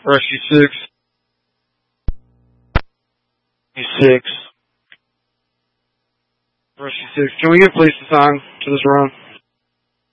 Rescue 6. 6. Rescue 6. Can we get police assigned to this run?